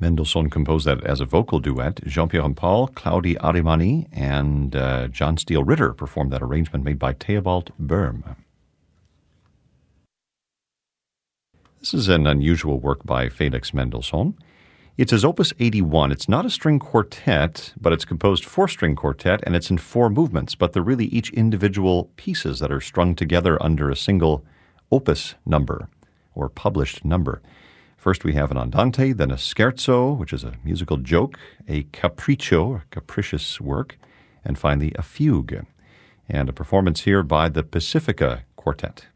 Mendelssohn composed that as a vocal duet. Jean-Pierre and Paul, Claudia Arimani, and John Steele Ritter performed that arrangement made by Theobald Böhm. This is an unusual work by Felix Mendelssohn. It's his Opus 81. It's not a string quartet, but it's composed for string quartet, and it's in 4 movements, but they're really each individual pieces that are strung together under a single opus number, or published number. First we have an andante, then a scherzo, which is a musical joke, a capriccio, a capricious work, and finally a fugue. And a performance here by the Pacifica Quartet.